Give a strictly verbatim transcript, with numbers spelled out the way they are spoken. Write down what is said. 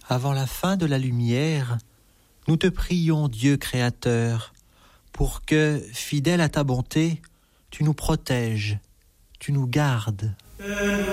Avant la fin de la lumière, nous te prions, Dieu créateur, pour que, fidèle à ta bonté, tu nous protèges, tu nous gardes.